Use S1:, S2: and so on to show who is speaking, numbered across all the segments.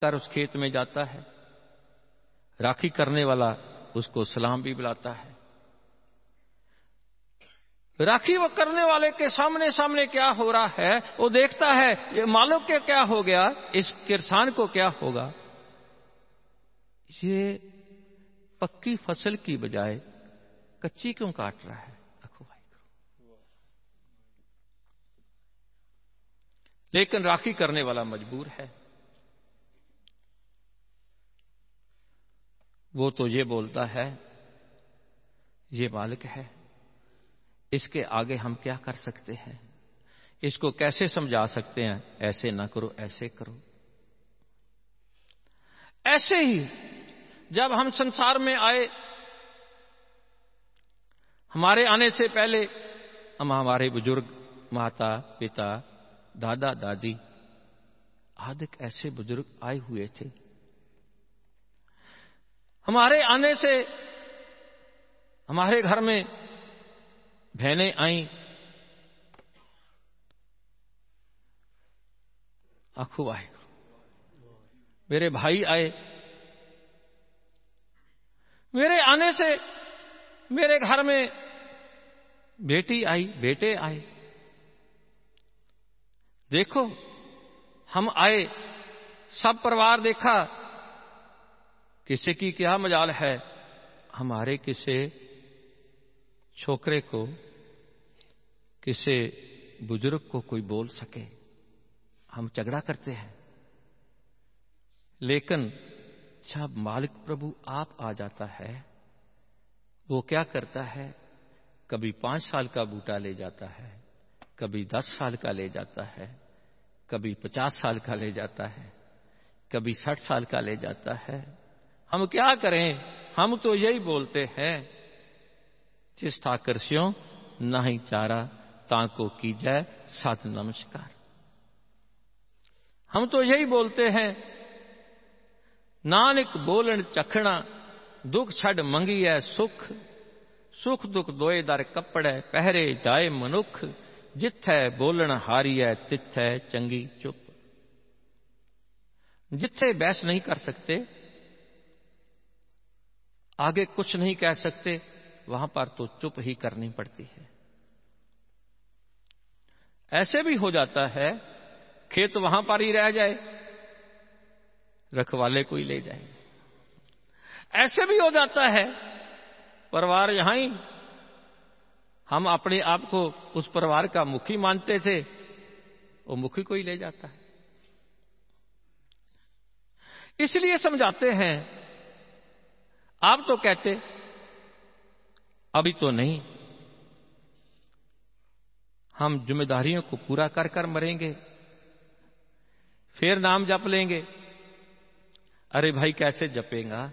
S1: कर उस खेत में जाता है, राखी करने वाला उसको सलाम भी बुलाता है। राखी वो करने वाले के सामने सामने क्या हो रहा है वो देखता है, ये मालूम के क्या हो गया, इस किसान को क्या होगा, ये पक्की फसल की बजाय कच्ची क्यों काट रहा है। लेकिन राखी करने वाला मजबूर है। वो तो ये बोलता है, ये मालिक है, इसके आगे हम क्या कर सकते हैं, इसको कैसे समझा सकते हैं, ऐसे ना करो ऐसे करो। ऐसे ही जब हम संसार में आए, हमारे आने से पहले हमारे बुजुर्ग, माता पिता, दादा दादी आदि ऐसे बुजुर्ग आए हुए थे। हमारे आने से हमारे घर में बहनें आई, आंखों आए, मेरे भाई आए, मेरे आने से मेरे घर में बेटी आई, बेटे आए। देखो हम आए, सब परिवार देखा, किसी की क्या मजाल है हमारे किसी छोकरे को, किसी बुजुर्ग को कोई बोल सके, हम झगड़ा करते हैं। लेकिन जब मालिक प्रभु आप आ जाता है, वो क्या करता है, कभी 5 साल का बूटा ले जाता है, कभी 10 साल का ले जाता है, कभी 50 साल का ले जाता है, कभी 60 साल का ले जाता है। हम क्या करें, हम तो यही बोलते हैं, जिस ठाकर स्यों नहीं चारा ताको की जाए साध नमस्कार। हम तो यही बोलते हैं, नानक बोलन चखना दुख छड़ मंगी है सुख, सुख दुख दोए दर कपड़े पहरे जाए मनुख, जिथे बोलन हारी है तिथे चंगी चुप। जिथे बहस नहीं कर सकते, आगे कुछ नहीं कह सकते, वहां पर तो चुप ही करनी पड़ती है। ऐसे भी हो जाता है, खेत वहां पर ही रह जाए, रखवाले कोई ले जाए। ऐसे भी हो जाता है, परिवार यहां ही, हम अपने आप को उस परिवार का मुखी मानते थे, वो मुखी कोई ले जाता है। इसलिए समझाते हैं, आप तो कहते अभी तो नहीं, हम जिम्मेदारियों को पूरा कर कर मरेंगे, फिर नाम जप लेंगे। अरे भाई कैसे जपेगा,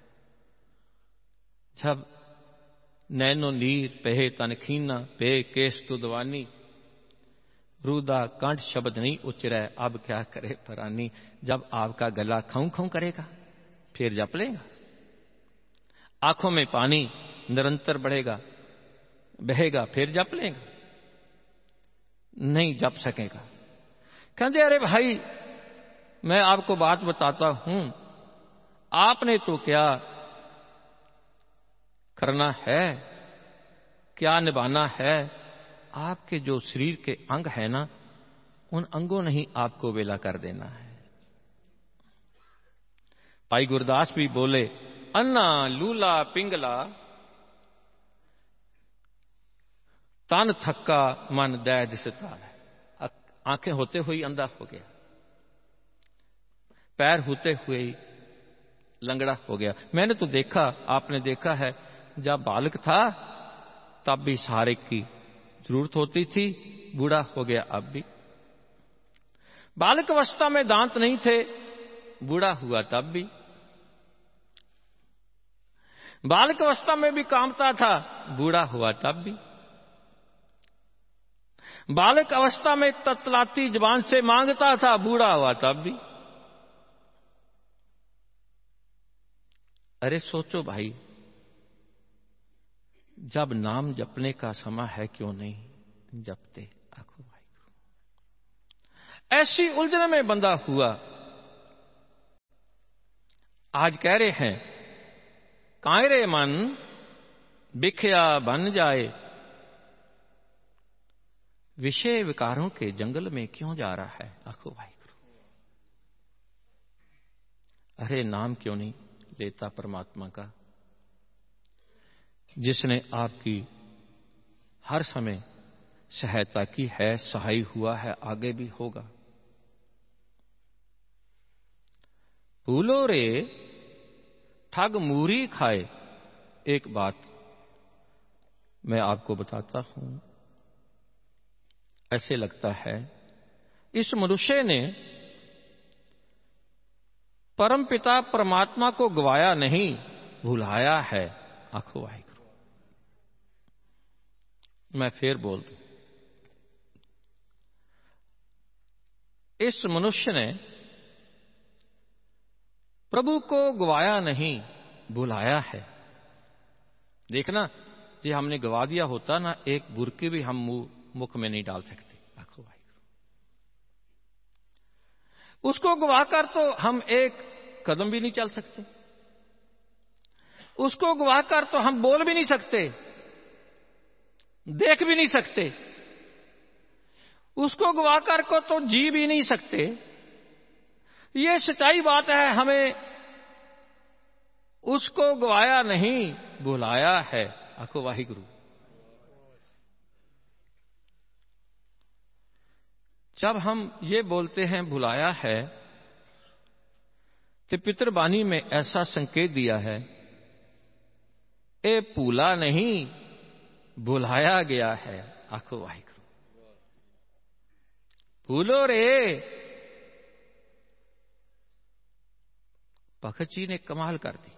S1: जब नैनो नीर पहे तन खीना पे केस तुदवानी, रूदा कंठ शब्द नहीं उचरै अब क्या करे परानी। जब आपका गला खाऊं खाऊं करेगा फिर जप लेगा। आंखों में पानी निरंतर बढ़ेगा, बहेगा, फिर जप लेगा, नहीं जप सकेगा। कहते अरे भाई मैं आपको बात बताता हूं, आपने तो क्या करना है, क्या निभाना है, आपके जो शरीर के अंग है ना, उन अंगों ने ही आपको वेला कर देना है। भाई गुरदास भी बोले, अन्ना लूला पिंगला तन थक्का मन दै दिसता है। आंखें होते हुए ही अंधा हो गया, पैर होते हुए ही लंगड़ा हो गया। मैंने तो देखा, आपने देखा है, जब बालक था तब भी सहारे की जरूरत होती थी, बूढ़ा हो गया अब भी। बालक अवस्था में दांत नहीं थे, बूढ़ा हुआ तब भी। बालक अवस्था में भी कामता था, बूढ़ा हुआ तब भी। बालक अवस्था में ततलाती जुबान से मांगता था, बूढ़ा हुआ तब भी। अरे सोचो भाई, जब नाम जपने का समय है क्यों नहीं जपते। आखो भाई, ऐसी उलझन में बंधा हुआ आज कह रहे हैं कायरे मन बिखया बन जाए, विषय विकारों के जंगल में क्यों जा रहा है। आखो वाहिगुरु, अरे नाम क्यों नहीं लेता परमात्मा का, जिसने आपकी हर समय सहायता की है, सहाय हुआ है, आगे भी होगा। भूलो रे ठग मूरी खाए। एक बात मैं आपको बताता हूं, ऐसे लगता है इस मनुष्य ने परमपिता परमात्मा को गवाया नहीं, भुलाया है। आखो वाहिगुरु, मैं फिर बोल दूं, इस मनुष्य ने प्रभु को गवाया नहीं, भुलाया है। देखना, जी हमने गवा दिया होता ना, एक बुरकी भी हम मुख में नहीं डाल सकते। आखो वाहिगुरु, उसको गवाकर तो हम एक कदम भी नहीं चल सकते, उसको गवाकर तो हम बोल भी नहीं सकते, देख भी नहीं सकते, उसको गवाकर को तो जी भी नहीं सकते। ये सच्चाई बात है, हमें उसको गवाया नहीं, बुलाया है। आखो वाहिगुरु, जब हम ये बोलते हैं भुलाया है, तो पितृवाणी में ऐसा संकेत दिया है, ए भूला नहीं भुलाया गया है। आखो वाहिगुरु, भूलो रे। भगत जी ने कमाल कर दी,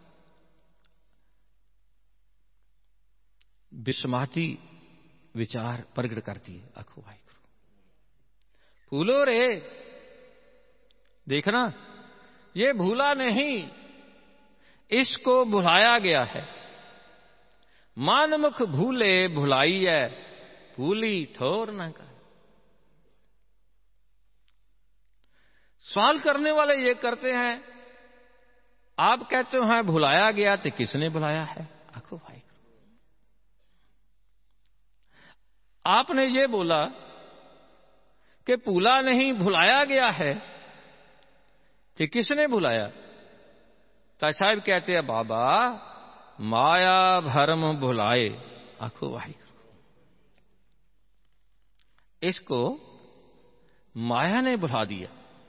S1: विस्माती विचार प्रकट कर दिए। आखो वाहिगुरु, भूलो रे, देखना ये भूला नहीं, इसको भुलाया गया है। मानमुख भूले भुलाई है, भूली ठोर न कर। सवाल करने वाले ये करते हैं, आप कहते हो भुलाया गया, तो किसने भुलाया है। आखो भाई, आपने ये बोला कि भूला नहीं भुलाया गया है, तो किसने भुलाया। ताज साहब कहते हैं, बाबा माया भरम भुलाए। आखो भाई, इसको माया ने भुला दिया,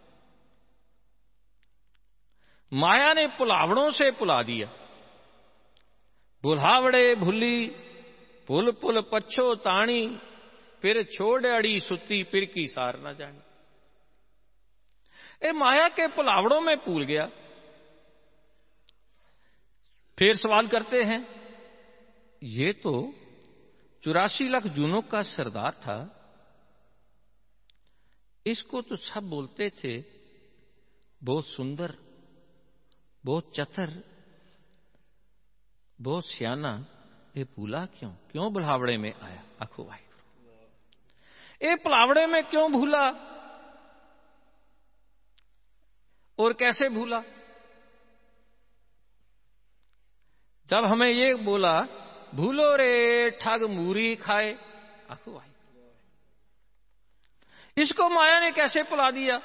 S1: माया ने पुलावड़ों से पुला दिया। भुलावड़े भुली पुल पुल पच्छो ताणी, फिर छोड़ अड़ी सुती फिर की सार ना जानी। ए माया के पुलावड़ों में भूल गया। फिर सवाल करते हैं, ये तो 84 लाख जूनों का सरदार था, इसको तो सब बोलते थे बहुत सुंदर, बहुत चतुर, बहुत सियाना, ये भूला क्यों, क्यों भुलावड़े में आया। आखो भाई, ये भुलावड़े में क्यों भूला और कैसे भूला। जब हमें ये बोला भूलो रे ठग मूरी खाए। आखो भाई, इसको माया ने कैसे भुला दिया।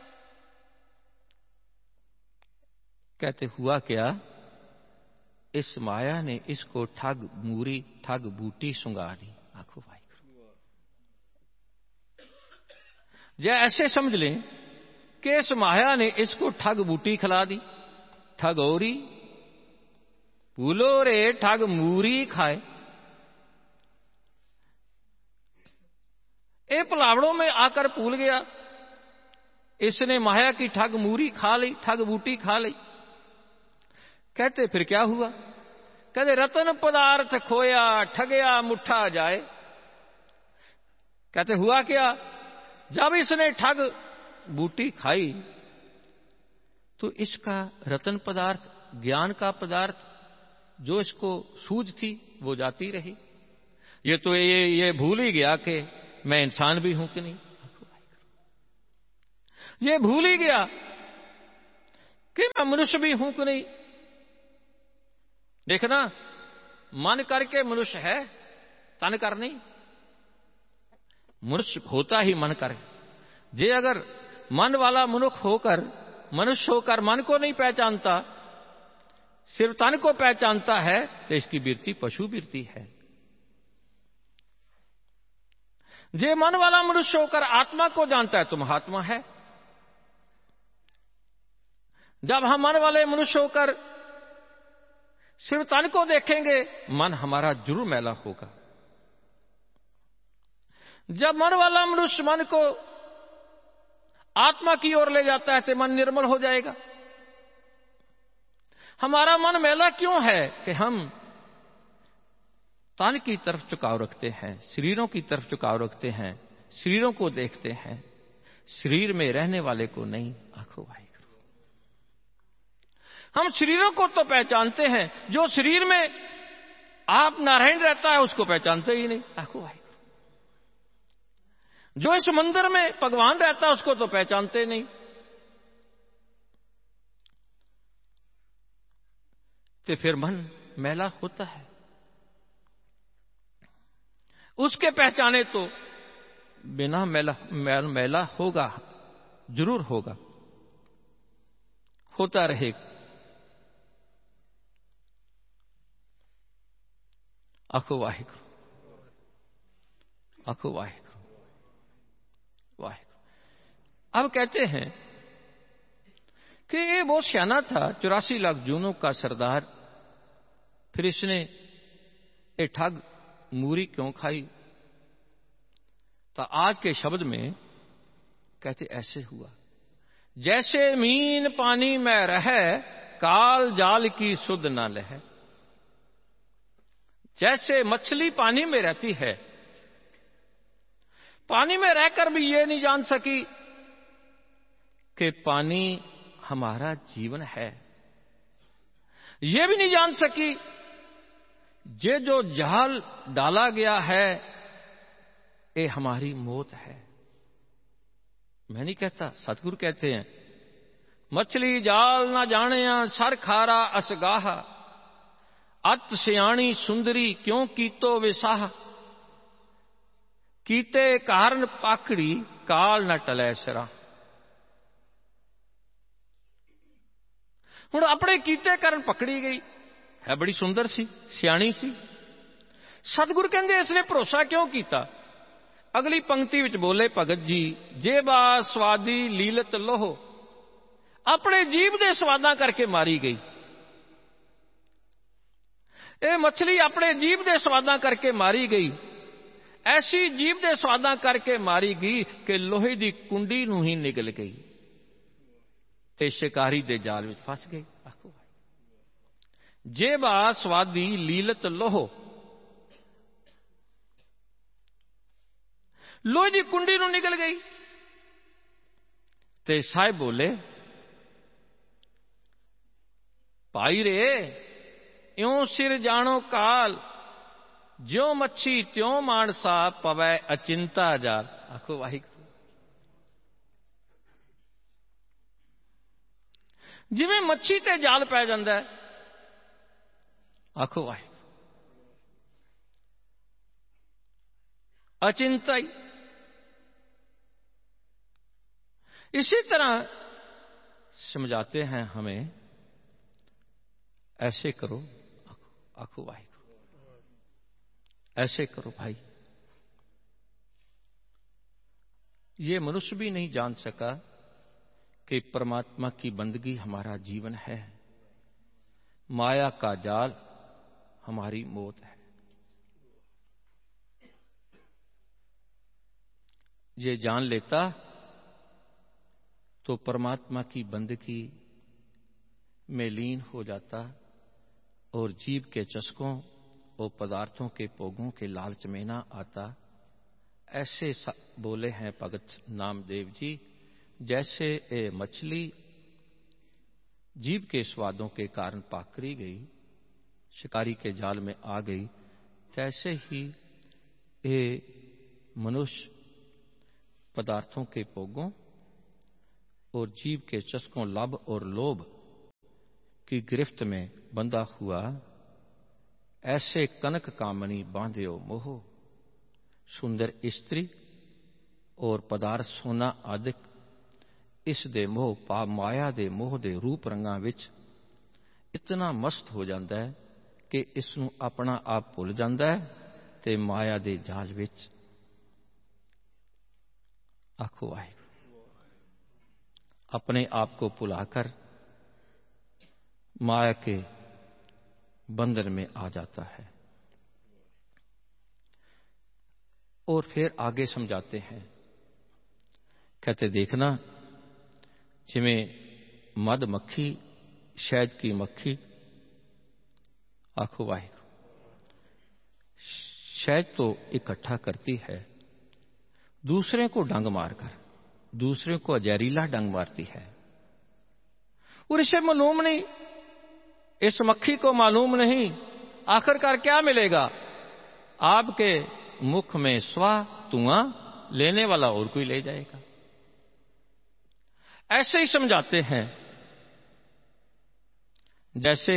S1: कहते हुआ क्या, इस माया ने इसको ठग मूरी ठग बूटी सुंगा दी। आखो भाई, या ऐसे समझ लें कि इस माया ने इसको ठग बूटी खिला दी, ठग औरी। भूलो रे ठग मूरी खाए। ए पुलावड़ों में आकर भूल गया, इसने माया की ठग मूरी खा ली, ठग बूटी खा ली। कहते फिर क्या हुआ। कहते रतन पदार्थ खोया ठगया मुठा जाए। कहते हुआ क्या, जब इसने ठग बूटी खाई तो इसका रतन पदार्थ, ज्ञान का पदार्थ जो इसको सूझ थी वो जाती रही। ये तो ये भूल ही गया कि मैं इंसान भी हूं कि नहीं। ये भूल ही गया कि मैं मनुष्य भी हूं कि नहीं। देखना, मन करके मनुष्य है, तन कर नहीं। मनुष्य होता ही मन कर। जे अगर मन वाला मनुष्य होकर मन को नहीं पहचानता, सिर्फ तन को पहचानता है, तो इसकी वृत्ति पशु वृत्ति है। जे मन वाला मनुष्य होकर आत्मा को जानता है तो महात्मा है। जब हम मन वाले मनुष्य होकर सिर्फ तन को देखेंगे, मन हमारा जरूर मैला होगा। जब मन वाला मनुष्य मन को आत्मा की ओर ले जाता है तो मन निर्मल हो जाएगा। हमारा मन मैला क्यों है कि हम तन की तरफ झुकाव रखते हैं, शरीरों की तरफ झुकाव रखते हैं, शरीरों को देखते हैं, शरीर में रहने वाले को नहीं। आंखों वाहिगुरु। हम शरीरों को तो पहचानते हैं, जो शरीर में आप नारायण रहता है उसको पहचानते ही नहीं। आंखों वाहिगुरु। जो इस मंदिर में भगवान रहता है उसको तो पहचानते नहीं। तो फिर मन मैला होता है। उसके पहचाने तो बिना मैला होगा, जरूर होगा, होता रहेगा। आखो वाहिगुरु, आखो वाहिगुरु, वाहिगुरु। अब कहते हैं कि ये बहुत सियाना था, 84 लाख जूनों का सरदार। फिर इसने ये ठग मूरी क्यों खाई? तो आज के शब्द में कहते ऐसे हुआ, जैसे मीन पानी में रहे, काल जाल की सुध न लहे। जैसे मछली पानी में रहती है, पानी में रहकर भी ये नहीं जान सकी कि पानी हमारा जीवन है। ये भी नहीं जान सकी ये जो जाल डाला गया है ये हमारी मौत है। मैं नहीं कहता, सतगुरु कहते हैं, मछली जाल ना जाने सर खारा असगाहा, अत सियाणी सुंदरी क्यों कीतो विसाह, कीते कारण पाकड़ी काल न टलै सिरा। हुण अपने कीते कारण पकड़ी गई है, बड़ी सुंदर सी, सियाणी सी। सतगुरु कहंदे इसने भरोसा क्यों कीता? अगली पंक्ति विच बोले भगत जी, जे बा स्वादी लीलत लोहो, अपने जीव दे स्वादा करके मारी गई। ये मछली अपने जीव दे स्वादा करके मारी गई। ऐसी जीव दे स्वादा करके मारी गई कि लोहे दी कुंडी नूं ही निगल गई ते शिकारी दे जाल विच फस गई। आखो जे बा स्वादी लीलत लोहो, लोहे दी कुंडी नूं निगल गई। ते साहिब बोले, भाई रे इਉਂ सिर जानो काल, ज्यों मच्छी त्यों मानसा, पवै अचिंता जाल। आखो वाहिगुरू। जिवें मच्छी ते जाल पै जांदा है, आखो वाहिगुरू, अचिंता ही। इसी तरह समझाते हैं हमें, ऐसे करो, आखो वाहिगुरू, ऐसे करो भाई। ये मनुष्य भी नहीं जान सका कि परमात्मा की बंदगी हमारा जीवन है, माया का जाल हमारी मौत है। ये जान लेता तो परमात्मा की बंदगी में लीन हो जाता और जीव के चस्कों और पदार्थों के भोगों के लालच में ना आता। ऐसे बोले हैं भगत नामदेव जी, जैसे ये मछली जीव के स्वादों के कारण पाकरी गई, शिकारी के जाल में आ गई, तैसे ही ये मनुष्य पदार्थों के भोगों और जीव के चस्कों, लाभ और लोभ की गिरफ्त में बंधा हुआ, ऐसे कनक कामनी बांध्यो मोह। सुंदर स्त्री और पदार्थ सोना आदि इस दे मोह पा माया दे मोह दे रूप रंगां विच इतना मस्त हो जाता है कि इसनूं अपना आप भुल जाता है ते माया दे जाल विच। आखो वाहिगुरू। अपने आप को भुलाकर माया के बंधन में आ जाता है। और फिर आगे समझाते हैं, कहते देखना जिमें मद मक्खी शहद की मक्खी, आखो वाहिगुरू, शहद तो इकट्ठा करती है, दूसरे को डंग मारकर दूसरे को जहरीला डंग मारती है, और इसे मालूम नहीं, इस मक्खी को मालूम नहीं आखिरकार क्या मिलेगा। आपके मुख में स्वाह धुआं लेने वाला और कोई ले जाएगा। ऐसे ही समझाते हैं जैसे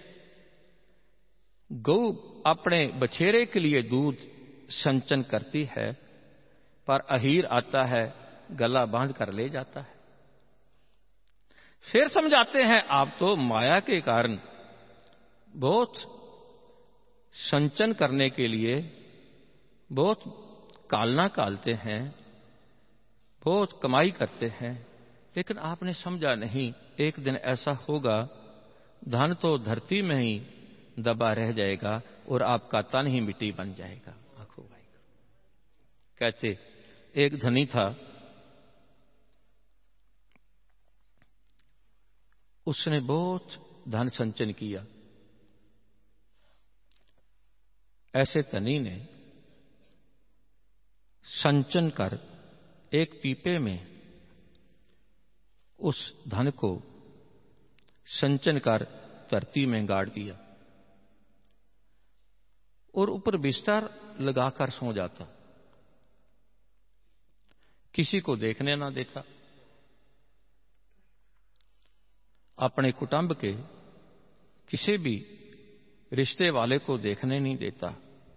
S1: गौ अपने बछेरे के लिए दूध संचन करती है, पर अहीर आता है गला बांध कर ले जाता है। फिर समझाते हैं आप तो माया के कारण बहुत संचन करने के लिए बहुत कालना कालते हैं, बहुत कमाई करते हैं, लेकिन आपने समझा नहीं एक दिन ऐसा होगा धन तो धरती में ही दबा रह जाएगा और आपका तन ही मिट्टी बन जाएगा। आखो भाई, कहते एक धनी था, उसने बहुत धन संचन किया। ऐसे धनी ने संचन कर एक पीपे में उस धन को संचन कर धरती में गाड़ दिया और ऊपर बिस्तर लगाकर सो जाता, किसी को देखने ना देता, अपने कुटुंब के किसी भी रिश्ते वाले को देखने नहीं देता,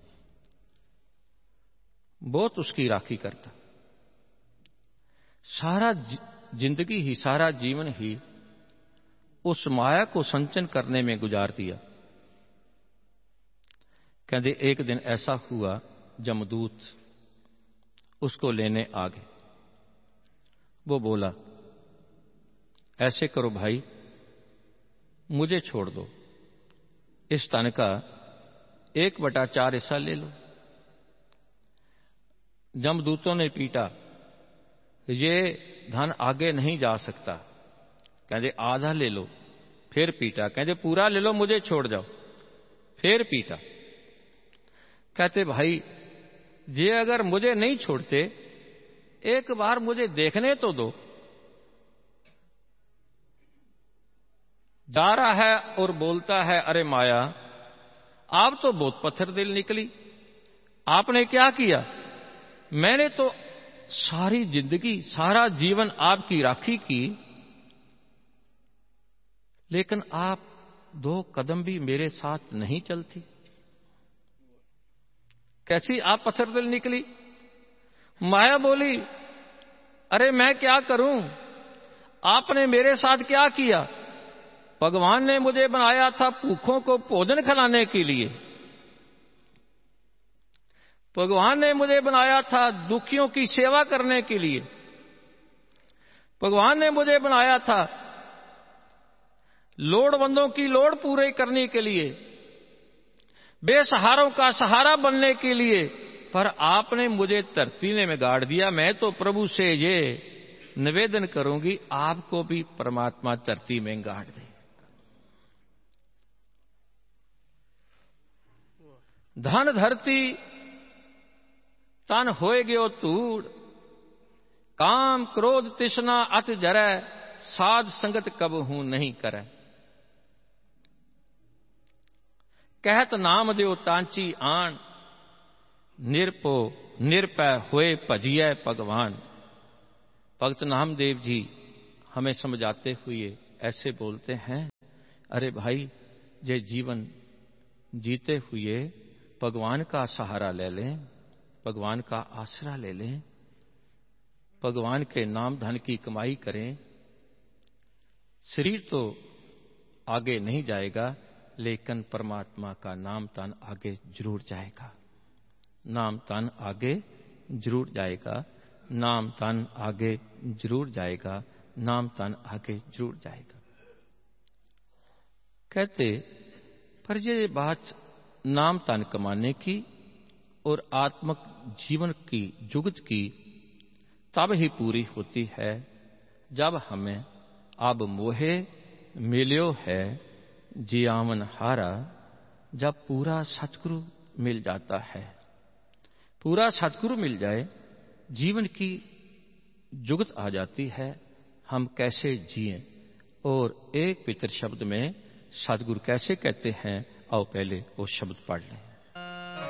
S1: बहुत उसकी राखी करता। सारा जिंदगी ही सारा जीवन ही उस माया को संचन करने में गुजार दिया। कहते एक दिन ऐसा हुआ जमदूत उसको लेने आ गए। वो बोला ऐसे करो भाई, मुझे छोड़ दो, इस धन का 1/4 हिस्सा ले लो। जमदूतों ने पीटा, ये धन आगे नहीं जा सकता। कहते आधा ले लो, फिर पीटा, कहते पूरा ले लो, मुझे छोड़ जाओ, फिर पीटा। कहते भाई ये अगर मुझे नहीं छोड़ते एक बार मुझे देखने तो दो। जा रहा है और बोलता है अरे माया, आप तो बहुत पत्थर दिल निकली, आपने क्या किया? मैंने तो सारी जिंदगी सारा जीवन आपकी राखी की, लेकिन आप 2 कदम भी मेरे साथ नहीं चलती। कैसी आप पत्थर दिल निकली? माया बोली अरे मैं क्या करूं, आपने मेरे साथ क्या किया? भगवान ने मुझे बनाया था भूखों को भोजन खिलाने के लिए, भगवान ने मुझे बनाया था दुखियों की सेवा करने के लिए, भगवान ने मुझे बनाया था लोड़वंदों की लोड़ पूरी करने के लिए, बेसहारों का सहारा बनने के लिए, पर आपने मुझे धरती में गाड़ दिया। मैं तो प्रभु से ये निवेदन करूंगी आपको भी परमात्मा धरती में गाड़ दे। धन धरती तन होए गयो तूड़, काम क्रोध तृष्णा अत जरै, साध संगत कबहू नहीं करे। कहत नाम देव तांची आन, निरपो निरपय होए भजिए भगवान। भक्त नामदेव जी हमें समझाते हुए ऐसे बोलते हैं, अरे भाई, ये जीवन जीते हुए भगवान का सहारा ले लें, भगवान का आसरा ले लें, भगवान के नाम धन की कमाई करें। शरीर तो आगे नहीं जाएगा, लेकिन परमात्मा का नाम तन आगे जरूर जाएगा। नाम तन आगे जरूर जाएगा, नाम तन आगे जरूर जाएगा, नाम तन आगे जरूर जाएगा। कहते, पर ये बात नाम तन कमाने की और आत्मक जीवन की जुगत की तब ही पूरी होती है जब हमें अब मोहे मिल्यो है जियावन हारा, जब पूरा सतगुरु मिल जाता है। पूरा सतगुरु मिल जाए, जीवन की जुगत आ जाती है, हम कैसे जिएं। और एक पितर शब्द में सतगुरु कैसे कहते हैं, आओ पहले वो शब्द पढ़ लें।